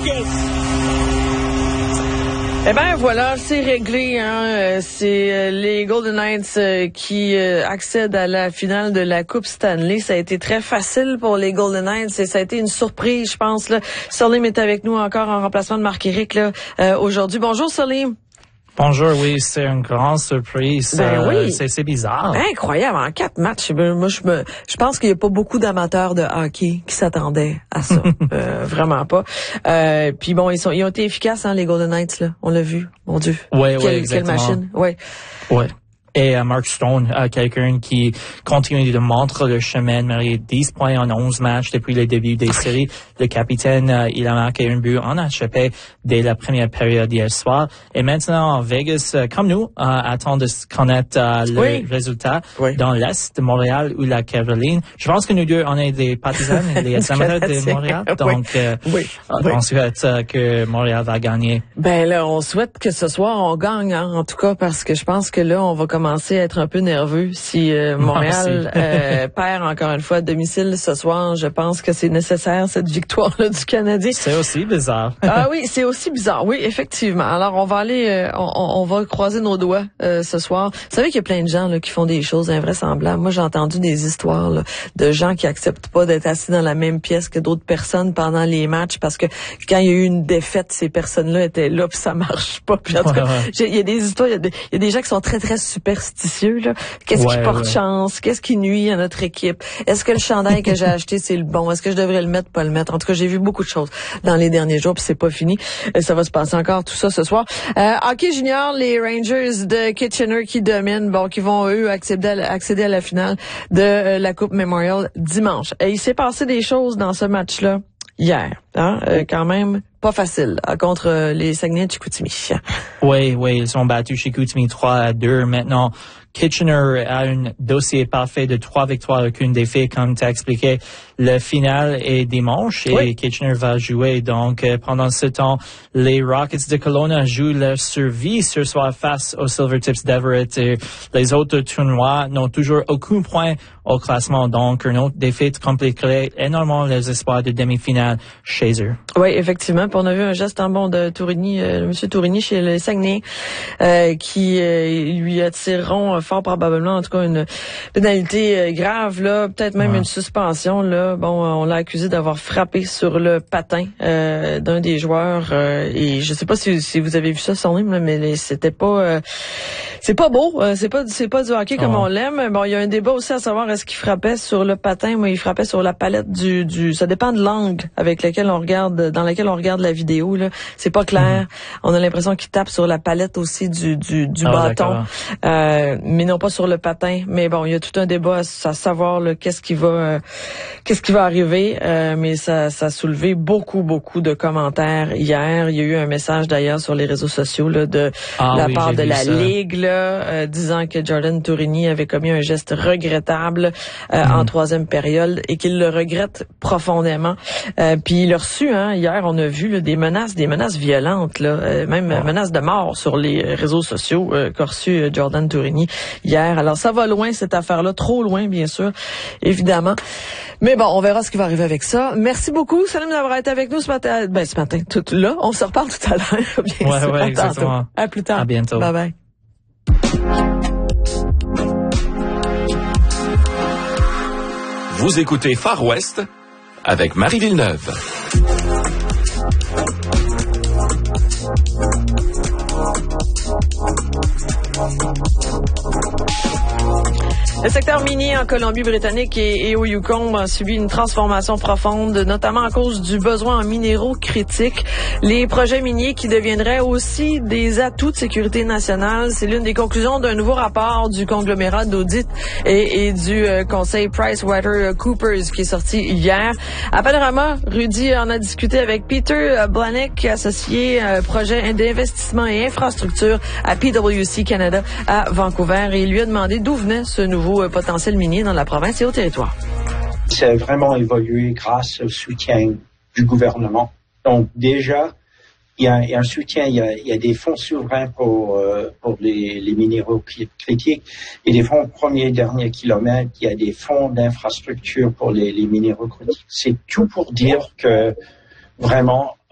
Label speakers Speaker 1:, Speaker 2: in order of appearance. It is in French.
Speaker 1: Eagles.
Speaker 2: Eh ben voilà, c'est réglé. C'est les Golden Knights qui accèdent à la finale de la Coupe Stanley. Ça a été très facile pour les Golden Knights et ça a été une surprise, je pense. Là. Salim est avec nous encore en remplacement de Marc-Éric aujourd'hui. Bonjour Salim.
Speaker 3: Bonjour, oui, c'est une grande surprise.
Speaker 2: Ben oui.
Speaker 3: C'est bizarre.
Speaker 2: Incroyable, en 4 matchs. Moi, je pense qu'il n'y a pas beaucoup d'amateurs de hockey qui s'attendaient à ça. Vraiment pas. Puis bon, ils ont été efficaces, les Golden Knights, là. On l'a vu. Mon Dieu.
Speaker 3: Ouais,
Speaker 2: quelle machine. Ouais.
Speaker 3: Et Mark Stone, quelqu'un qui continue de montrer le chemin, marqué 10 points en 11 matchs depuis le début des séries. Le capitaine, il a marqué un but en HP dès la première période hier soir. Et maintenant, Vegas, comme nous, attend de connaître le résultat dans l'Est de Montréal ou la Caroline. Je pense que nous deux, on est des partisans, des amateurs de Montréal. Donc, on souhaite que Montréal va gagner.
Speaker 2: Ben là, on souhaite que ce soir, on gagne, en tout cas, parce que je pense que là, on va commencer à être un peu nerveux si Montréal perd encore une fois à domicile ce soir. Je pense que c'est nécessaire, cette victoire-là du Canadien.
Speaker 3: C'est aussi bizarre.
Speaker 2: Ah oui, c'est aussi bizarre. Oui, effectivement. Alors, on va aller, on va croiser nos doigts ce soir. Vous savez qu'il y a plein de gens là, qui font des choses invraisemblables. Moi, j'ai entendu des histoires là, de gens qui acceptent pas d'être assis dans la même pièce que d'autres personnes pendant les matchs parce que quand il y a eu une défaite, ces personnes-là étaient là puis ça marche pas. Puis en tout cas, il y a des histoires, il y a des gens qui sont très, très superstitieux. Là. Qu'est-ce qui porte chance? Qu'est-ce qui nuit à notre équipe? Est-ce que le chandail que j'ai acheté, c'est le bon? Est-ce que je devrais le mettre, pas le mettre? En tout cas, j'ai vu beaucoup de choses dans les derniers jours, puis c'est pas fini. Ça va se passer encore tout ça ce soir. Hockey junior, les Rangers de Kitchener qui dominent, qui vont eux accéder à la finale de la Coupe Memorial dimanche. Et il s'est passé des choses dans ce match-là hier, quand même pas facile contre les Saguenay de Chicoutimi.
Speaker 3: Oui, ils ont battu Chicoutimi 3-2. Maintenant, Kitchener a un dossier parfait de 3 victoires, aucune défaite, comme tu as expliqué. Le final est dimanche et Kitchener va jouer. Donc, pendant ce temps, les Rockets de Kelowna jouent leur survie ce soir face aux Silvertips d'Everett. Et les autres tournois n'ont toujours aucun point au classement. Donc, une autre défaite compliquerait énormément les espoirs de demi-finale chez eux.
Speaker 2: Oui, effectivement. Puis on a vu un geste en bon de Tourigny, M. Tourigny chez le Saguenay, qui lui attireront fort probablement, en tout cas, une pénalité grave, là, peut-être même une suspension, là. Bon, on l'a accusé d'avoir frappé sur le patin d'un des joueurs et je sais pas si vous avez vu ça sur lui, mais c'était pas c'est pas beau, c'est pas du hockey comme on l'aime. Bon, il y a un débat aussi à savoir est-ce qu'il frappait sur le patin, moi il frappait sur la palette du ça dépend de l'angle avec lequel on regarde dans lequel on regarde la vidéo là, c'est pas clair. On a l'impression qu'il tape sur la palette aussi du bâton. Mais non pas sur le patin. Mais bon, il y a tout un débat à savoir là, qu'est-ce qui va arriver. Mais ça a soulevé beaucoup de commentaires hier. Il y a eu un message d'ailleurs sur les réseaux sociaux là, de la part de la Ligue là, disant que Jordan Tourigny avait commis un geste regrettable en troisième période et qu'il le regrette profondément. Puis il a reçu hier, on a vu là, des menaces violentes là, même menaces de mort sur les réseaux sociaux qu'a reçu Jordan Tourigny hier. Alors ça va loin cette affaire-là, trop loin bien sûr, évidemment. Mais bon, on verra ce qui va arriver avec ça. Merci beaucoup, Salim, d'avoir été avec nous ce matin. Là, on se reparle tout à l'heure. Bien sûr,
Speaker 3: exactement.
Speaker 2: À plus tard.
Speaker 3: À bientôt.
Speaker 2: Bye bye.
Speaker 4: Vous écoutez Far West avec Marie Villeneuve.
Speaker 2: Le secteur minier en Colombie-Britannique et au Yukon a subi une transformation profonde, notamment à cause du besoin en minéraux critiques. Les projets miniers qui deviendraient aussi des atouts de sécurité nationale, c'est l'une des conclusions d'un nouveau rapport du conglomérat d'audit et du conseil PricewaterhouseCoopers qui est sorti hier. À Panorama, Rudy en a discuté avec Peter Blanek, associé projet d'investissement et infrastructure à PwC Canada à Vancouver, et il lui a demandé d'où venait ce nouveau potentiel minier dans la province et au territoire.
Speaker 5: C'est vraiment évolué grâce au soutien du gouvernement. Donc déjà, il y a un soutien, il y a des fonds souverains pour les minéraux critiques, et des fonds premier et dernier kilomètre, il y a des fonds d'infrastructure pour les minéraux critiques. C'est tout pour dire que vraiment